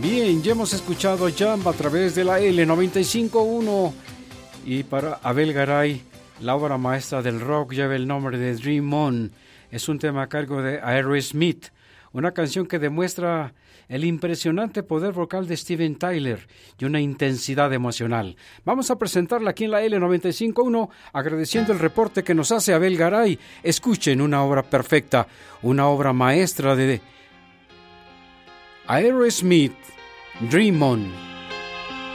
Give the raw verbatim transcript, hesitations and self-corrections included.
Bien, ya hemos escuchado Jump a través de la L noventa y cinco punto uno y para Abel Garay, la obra maestra del rock lleva el nombre de Dream On. Es un tema a cargo de Aerosmith, una canción que demuestra el impresionante poder vocal de Steven Tyler y una intensidad emocional. Vamos a presentarla aquí en la L noventa y cinco punto uno, agradeciendo el reporte que nos hace Abel Garay. Escuchen una obra perfecta, una obra maestra de Aerosmith, Dream On.